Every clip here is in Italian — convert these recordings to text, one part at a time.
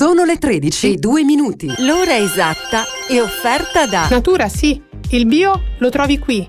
Sono le 13:02. L'ora esatta è offerta da Natura Sì, il bio lo trovi qui.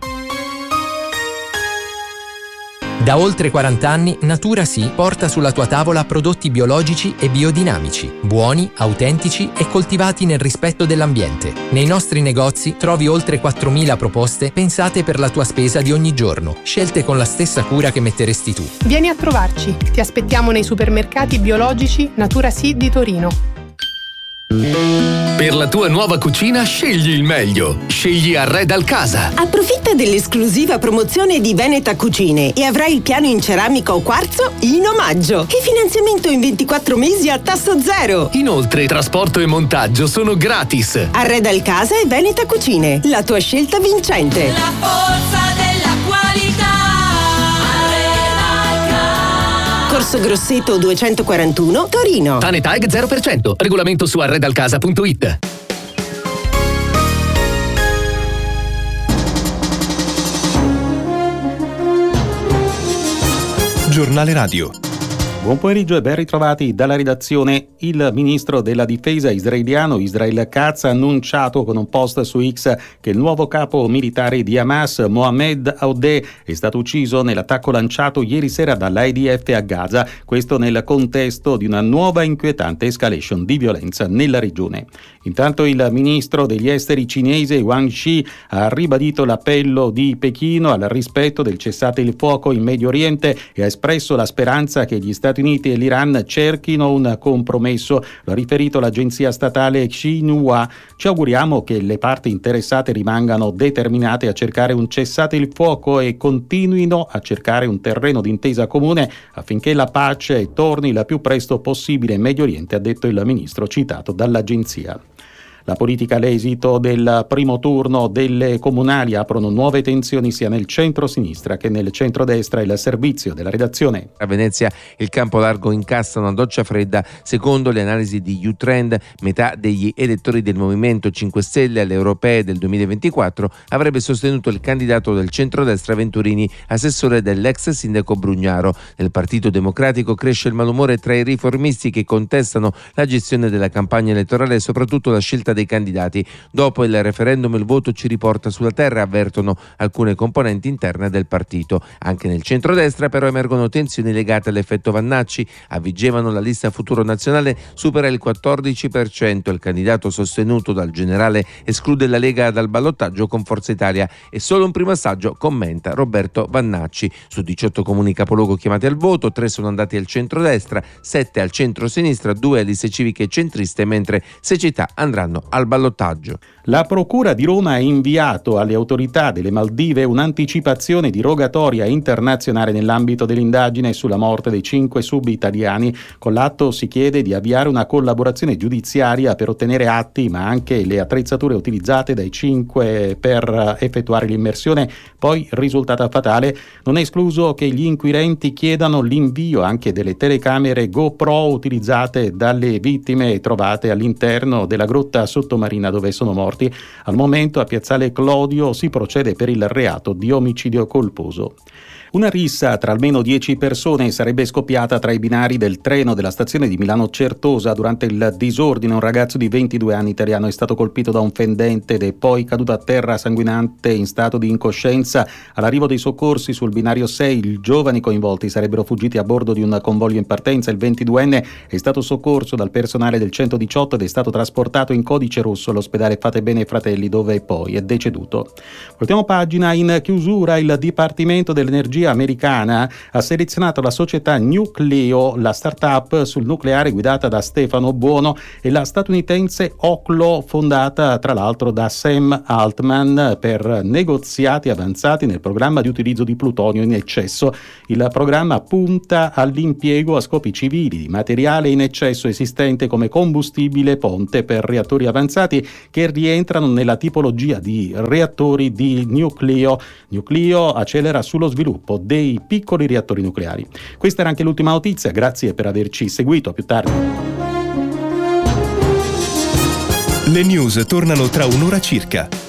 Da oltre 40 anni Natura Sì porta sulla tua tavola prodotti biologici e biodinamici, buoni, autentici e coltivati nel rispetto dell'ambiente. Nei nostri negozi trovi oltre 4.000 proposte pensate per la tua spesa di ogni giorno, scelte con la stessa cura che metteresti tu. Vieni a trovarci, ti aspettiamo nei supermercati biologici Natura Sì di Torino. Per la tua nuova cucina scegli il meglio. Scegli Arreda Casa. Approfitta dell'esclusiva promozione di Veneta Cucine e avrai il piano in ceramica o quarzo in omaggio e finanziamento in 24 mesi a tasso zero. Inoltre trasporto e montaggio sono gratis. Arreda Casa e Veneta Cucine, la tua scelta vincente. La forza della qualità. Corso Grosseto 241, Torino. TANETAG 0%. Regolamento su arredalcasa.it. Giornale Radio. Buon pomeriggio e ben ritrovati dalla redazione. Il ministro della difesa israeliano Israel Katz ha annunciato con un post su X che il nuovo capo militare di Hamas, Mohammed Aoudeh, è stato ucciso nell'attacco lanciato ieri sera dall'IDF a Gaza, questo nel contesto di una nuova inquietante escalation di violenza nella regione. Intanto il ministro degli esteri cinese Wang Yi ha ribadito l'appello di Pechino al rispetto del cessate il fuoco in Medio Oriente e ha espresso la speranza che gli Stati Uniti e l'Iran cerchino un compromesso. Lo ha riferito l'agenzia statale Xinhua. Ci auguriamo che le parti interessate rimangano determinate a cercare un cessate il fuoco e continuino a cercare un terreno d'intesa comune affinché la pace torni il più presto possibile in Medio Oriente, ha detto il ministro citato dall'agenzia. La politica all'esito del primo turno delle comunali aprono nuove tensioni sia nel centro-sinistra che nel centro-destra. Il servizio della redazione. A Venezia il campo largo incassa una doccia fredda. Secondo le analisi di U-Trend, metà degli elettori del Movimento 5 Stelle alle europee del 2024 avrebbe sostenuto il candidato del centrodestra Venturini, assessore dell'ex sindaco Brugnaro. Nel Partito Democratico cresce il malumore tra i riformisti che contestano la gestione della campagna elettorale e soprattutto la scelta dei candidati. Dopo il referendum il voto ci riporta sulla terra, avvertono alcune componenti interne del partito. Anche nel centrodestra però emergono tensioni legate all'effetto Vannacci. A Vigevano la lista Futuro Nazionale supera il 14%, il candidato sostenuto dal generale esclude la Lega dal ballottaggio con Forza Italia e solo un primo assaggio, commenta Roberto Vannacci. Su 18 comuni capoluogo chiamati al voto, 3 sono andati al centrodestra, 7 al centro-sinistra, 2 a liste civiche e centriste, mentre 6 città andranno al ballottaggio. La Procura di Roma ha inviato alle autorità delle Maldive un'anticipazione di rogatoria internazionale nell'ambito dell'indagine sulla morte dei 5 sub-italiani. Con l'atto si chiede di avviare una collaborazione giudiziaria per ottenere atti, ma anche le attrezzature utilizzate dai 5 per effettuare l'immersione, poi risultata fatale. Non è escluso che gli inquirenti chiedano l'invio anche delle telecamere GoPro utilizzate dalle vittime trovate all'interno della grotta sottomarina dove sono morti. Al momento a Piazzale Clodio si procede per il reato di omicidio colposo. Una rissa tra almeno 10 persone sarebbe scoppiata tra i binari del treno della stazione di Milano Certosa. Durante il disordine un ragazzo di 22 anni italiano è stato colpito da un fendente ed è poi caduto a terra sanguinante in stato di incoscienza. All'arrivo dei soccorsi sul binario 6 i giovani coinvolti sarebbero fuggiti a bordo di un convoglio in partenza. Il 22enne è stato soccorso dal personale del 118 ed è stato trasportato in codice rosso all'ospedale Fatebenè Fratelli, dove poi è deceduto. Voltiamo pagina. In chiusura il Dipartimento dell'Energia americana ha selezionato la società Nucleo, la start-up sul nucleare guidata da Stefano Buono, e la statunitense Oklo, fondata tra l'altro da Sam Altman, per negoziati avanzati nel programma di utilizzo di plutonio in eccesso. Il programma punta all'impiego a scopi civili di materiale in eccesso esistente come combustibile ponte per reattori avanzati che rientrano nella tipologia di reattori di Nucleo. Nucleo accelera sullo sviluppo dei piccoli reattori nucleari. Questa era anche l'ultima notizia, grazie per averci seguito, a più tardi. Le news tornano tra un'ora circa.